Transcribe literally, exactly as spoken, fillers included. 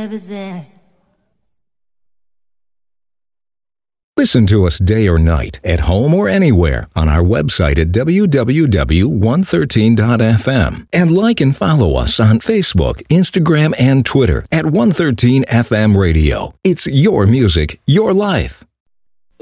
represent. Listen to us day or night, at home or anywhere, on our website at w w w dot one thirteen dot f m. And like and follow us on Facebook, Instagram, and Twitter at one thirteen F M Radio. It's your music, your life.